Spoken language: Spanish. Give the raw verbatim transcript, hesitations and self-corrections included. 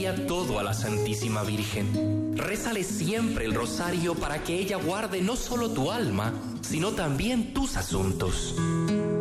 confiaría todo a la Santísima Virgen. Rézale siempre el rosario para que ella guarde no solo tu alma, sino también tus asuntos.